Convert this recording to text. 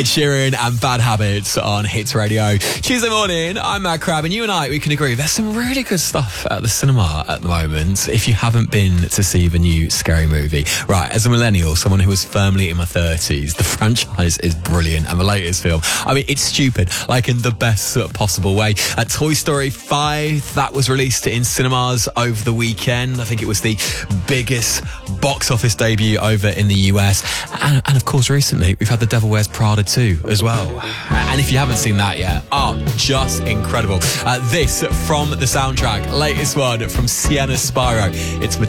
Ed Sheeran and Bad Habits on Hits Radio. Tuesday morning, I'm Matt Crab, and you and I, we can agree there's some really good stuff at the cinema at the moment. If you haven't been to see the new Scary Movie, right, as a millennial, someone who was firmly in my 30s, the franchise is brilliant, and the latest film, I mean, it's stupid, like in the best possible way. Toy Story 5, that was released in cinemas over the weekend. I think it was the biggest box office debut over in the US. And of course, recently, we've had The Devil Wears Prada 2 as well. And if you haven't seen that yet, just incredible. This from the soundtrack, latest one from Sienna Spyro. It's